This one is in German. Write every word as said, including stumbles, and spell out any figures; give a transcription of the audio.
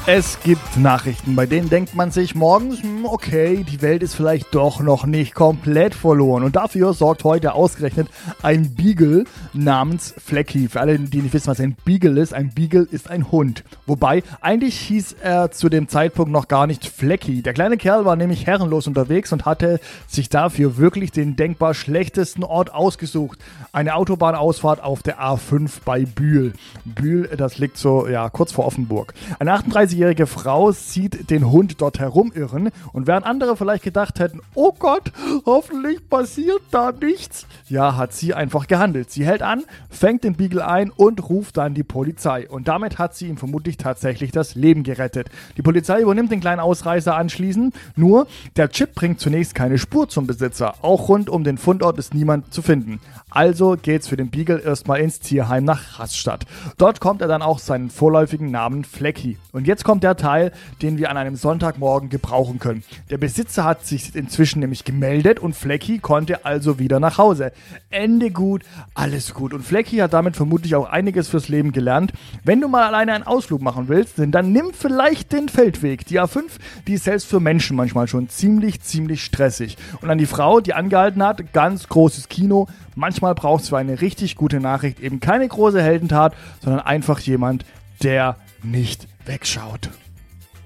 Es gibt Nachrichten, bei denen denkt man sich morgens, hm, okay, die Welt ist vielleicht doch noch nicht komplett verloren. Und dafür sorgt heute ausgerechnet ein Beagle namens Flecky. Für alle, die nicht wissen, was ein Beagle ist, ein Beagle ist ein Hund. Wobei, eigentlich hieß er zu dem Zeitpunkt noch gar nicht Flecky. Der kleine Kerl war nämlich herrenlos unterwegs und hatte sich dafür wirklich den denkbar schlechtesten Ort ausgesucht. Eine Autobahnausfahrt auf der A fünf bei Bühl. Bühl, das liegt so, ja, kurz vor Offenburg. Eine achtunddreißigjährige Frau sieht den Hund dort herumirren und während andere vielleicht gedacht hätten, oh Gott, hoffentlich passiert da nichts, ja, hat sie einfach gehandelt. Sie hält an, fängt den Beagle ein und ruft dann die Polizei. Und damit hat sie ihm vermutlich tatsächlich das Leben gerettet. Die Polizei übernimmt den kleinen Ausreißer anschließend, nur der Chip bringt zunächst keine Spur zum Besitzer. Auch rund um den Fundort ist niemand zu finden. Also geht's für den Beagle erstmal ins Tierheim nach Rastatt. Dort kommt er dann auch seinen vorläufigen Namen Flecky. Und jetzt kommt der Teil, den wir an einem Sonntagmorgen gebrauchen können. Der Besitzer hat sich inzwischen nämlich gemeldet und Flecky konnte also wieder nach Hause. Ende gut, alles gut. Und Flecky hat damit vermutlich auch einiges fürs Leben gelernt. Wenn du mal alleine einen Ausflug machen willst, dann nimm vielleicht den Feldweg. Die A fünf, die ist selbst für Menschen manchmal schon ziemlich, ziemlich stressig. Und an die Frau, die angehalten hat, ganz großes Kino. Manchmal braucht es für eine richtig gute Nachricht eben keine große Heldentat, sondern einfach jemand, der nicht wegschaut.